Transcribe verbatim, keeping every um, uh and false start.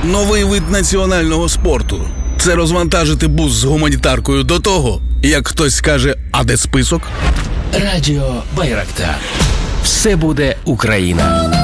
Новий вид національного спорту. Це розвантажити бус з гуманітаркою до того, як хтось скаже, а де список? Радіо Байрактар. Все буде Україна.